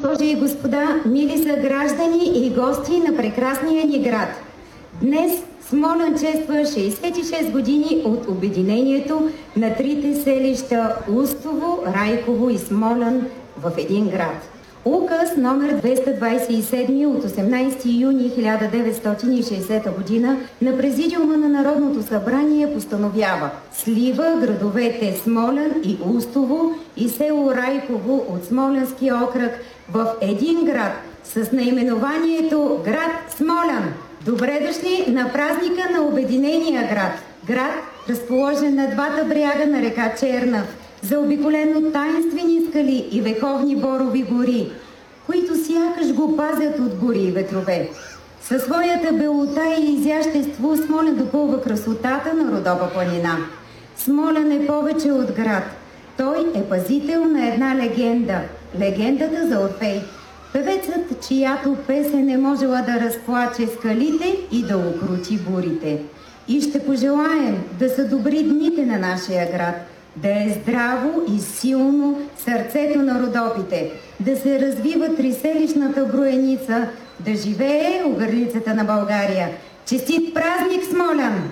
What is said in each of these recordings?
Госпожи и господа, мили съграждани и гости на прекрасния ни град! Днес Смолян чества 66 години от обединението на трите селища Устово, Райково и Смолян в един град. Указ номер 227 от 18 юни 1960 г. на Президиума на Народното събрание постановява: слива градовете Смолян и Устово и село Райково от Смолянския окръг в един град с наименованието град Смолян. Добре дошли на празника на обединения град. Град, разположен на двата бряга на река Чернав, заобиколен от таинствени скали и вековни борови гори, които сякаш го пазят от бури и ветрове. Със своята белота и изящество Смолян допълва красотата на Родопа планина. Смолян е повече от град. Той е пазител на една легенда – легендата за Орфей. Певецът, чиято песен е можела да разплаче скалите и да укрути бурите. И ще пожелаем да са добри дните на нашия град, да е здраво и силно сърцето на Родопите, да се развива триселищната броеница, да живее огърлицата на България. Честит празник, Смолян!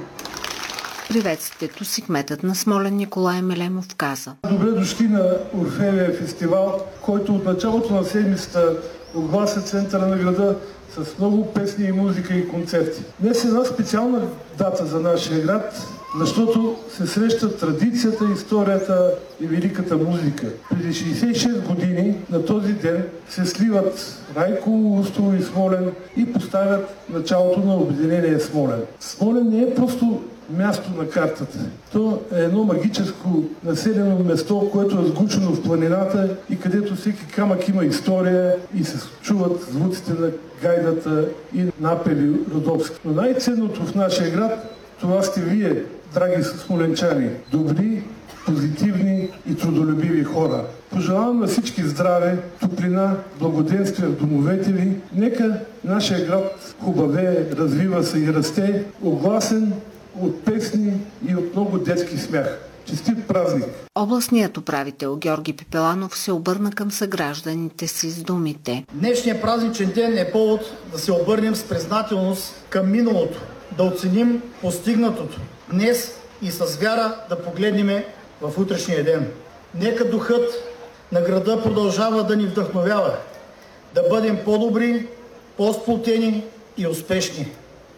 Приветствието си кметът на Смолян Николай Мелемов каза: Добре дошли на Орфеевия фестивал, който от началото на седмицата оглася центъра на града с много песни и музика и концерти. Днес е една специална дата за нашия град, защото се срещат традицията, историята и великата музика. Преди 66 години на този ден се сливат Райково, Устово и Смолян и поставят началото на обединение Смолян. Смолян не е просто място на картата. То е едно магическо населено место, което е сгушено в планината и където всеки камък има история и се чуват звуците на гайдата и напеви родопски. Но най-ценното в нашия град, това сте вие, драги смоленчани, добри, позитивни и трудолюбиви хора. Пожелавам на всички здраве, топлина, благоденствие в домовете ви. Нека нашия град хубавее, развива се и расте, огласен от песни и от много детски смях. Честит празник! Областният управител Георги Пепеланов се обърна към съгражданите си с думите: Днешният празничен ден е повод да се обърнем с признателност към миналото, да оценим постигнатото днес и с вяра да погледнем в утрешния ден. Нека духът на града продължава да ни вдъхновява, да бъдем по-добри, по-сплотени и успешни.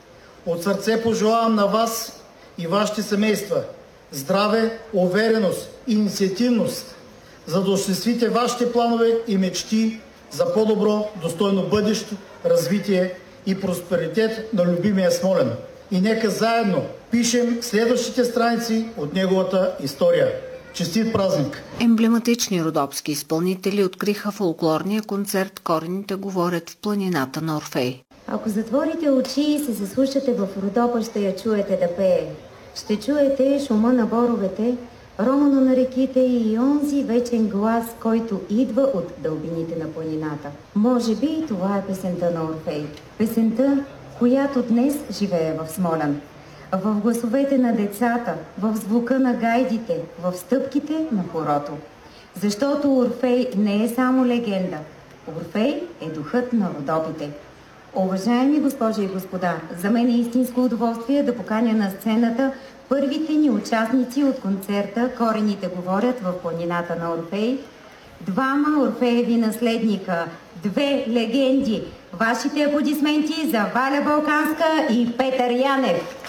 От сърце пожелавам на вас и вашите семейства здраве, увереност и инициативност, за да осъществите вашите планове и мечти за по-добро, достойно бъдещо развитие и просперитет на любимия Смолян. И нека заедно пишем следващите страници от неговата история. Честит празник! Емблематични родопски изпълнители откриха фолклорния концерт "Корените говорят" в планината на Орфей. Ако затворите очи и се заслушате в Родопа, ще я чуете да пее. Ще чуете шума на боровете, романо на реките и онзи вечен глас, който идва от дълбините на планината. Може би това е песента на Орфей. Песента, която днес живее в Смолян. В гласовете на децата, в звука на гайдите, в стъпките на хорото. Защото Орфей не е само легенда. Орфей е духът на Родопите. Уважаеми госпожи и господа, за мен е истинско удоволствие да поканя на сцената първите ни участници от концерта "Корените говорят" в планината на Орфей. Двама Орфееви наследника, две легенди. Вашите аплодисменти за Валя Балканска и Петър Янев.